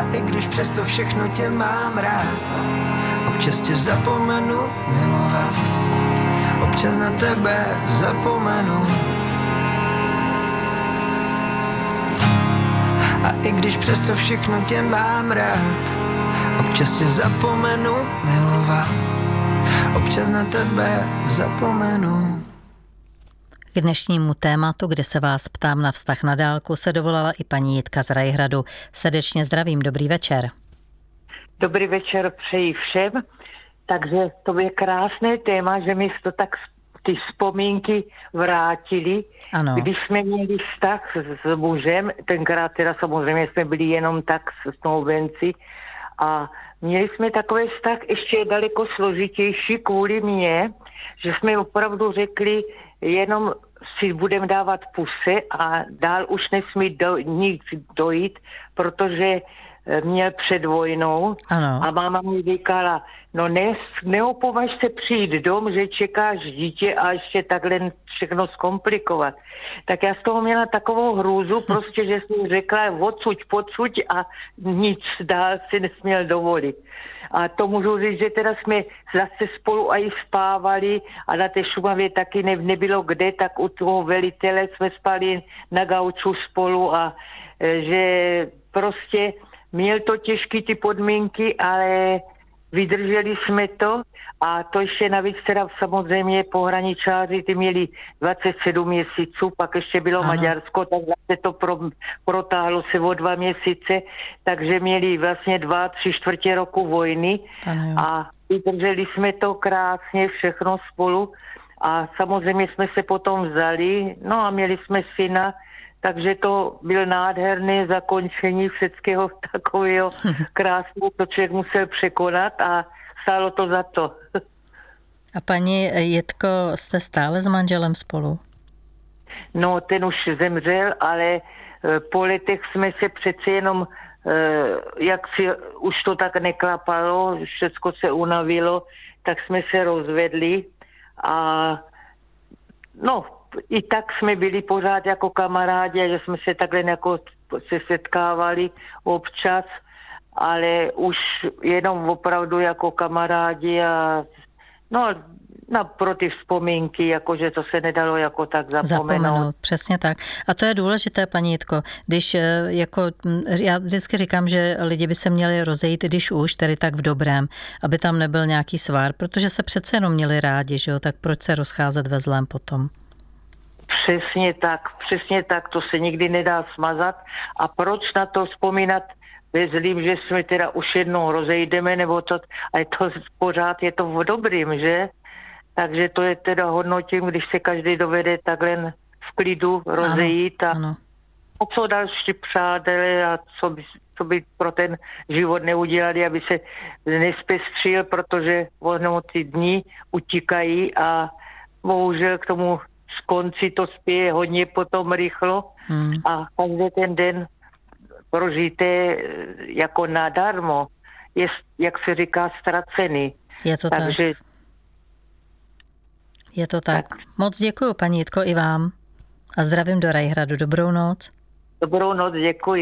i když přesto všechno tě mám rád, občas tě zapomenu milovat, občas na tebe zapomenu. A i když přesto všechno tě mám rád, občas tě zapomenu milovat, občas na tebe zapomenu. K dnešnímu tématu, kde se vás ptám na vztah na dálku, se dovolala i paní Jitka z Rajhradu. Srdečně zdravím, dobrý večer. Dobrý večer přeji všem. Takže to je krásné téma, že mi to tak ty vzpomínky vrátili. Ano. Když jsme měli vztah s mužem, tenkrát teda samozřejmě jsme byli jenom tak snoubenci a měli jsme takový vztah ještě daleko složitější kvůli mně, že jsme opravdu řekli, jenom si budeme dávat puse a dál už nesmí nic dojít, protože měl před vojnou. Ano. A máma mi říkala, no neopovaž se přijít dom, že čekáš dítě a ještě takhle všechno zkomplikovat. Tak já z toho měla takovou hrůzu, prostě, že jsem řekla odsuď, pocud a nic dál si nesměl dovolit. A to můžu říct, že teda jsme zase spolu i spávali a na té Šumavě taky nebylo kde, tak u toho velitele jsme spali na gauču spolu a že prostě měl to těžké ty podmínky, ale vydrželi jsme to a to ještě navíc teda samozřejmě pohraničáři, ty měli 27 měsíců, pak ještě bylo ano. Maďarsko, tak zase to protáhlo se o 2 měsíce, takže měli vlastně 2-3/4 roku vojny ano. A vydrželi jsme to krásně všechno spolu a samozřejmě jsme se potom vzali, no a měli jsme syna. Takže to byl nádherné zakončení všetkého takového krásného, co člověk musel překonat a stálo to za to. A paní Jitko, jste stále s manželem spolu? No, ten už zemřel, ale po letech jsme se přece jenom, jak si už to tak neklapalo, všecko se unavilo, tak jsme se rozvedli a no, i tak jsme byli pořád jako kamarádi, že jsme se takhle jako se setkávali občas, ale už jenom opravdu jako kamarádi a no pro ty vzpomínky, jakože to se nedalo jako tak zapomenout. Přesně tak. A to je důležité, paní Jitko, když jako, já vždycky říkám, že lidi by se měli rozejít, když už, tedy tak v dobrém, aby tam nebyl nějaký svár, protože se přece jenom měli rádi, že jo, tak proč se rozcházet ve zlém potom? Přesně tak, to se nikdy nedá smazat. A proč na to vzpomínat ve zlým, že jsme teda už jednou rozejdeme, nebo to, ale to pořád je to v dobrým, že? Takže to je teda hodnotím, když se každý dovede takhle v klidu rozejít a co další přátelé a co by pro ten život neudělali, aby se nespestřil, protože ono ty dny utíkají a bohužel k tomu konci to spěje hodně potom rychlo a každý ten den prožité jako nadarmo je, jak se říká, ztracený. Je to takže, tak. Je to tak. Moc děkuju, paní Jitko, i vám. A zdravím do Rajhradu. Dobrou noc. Dobrou noc, děkuji.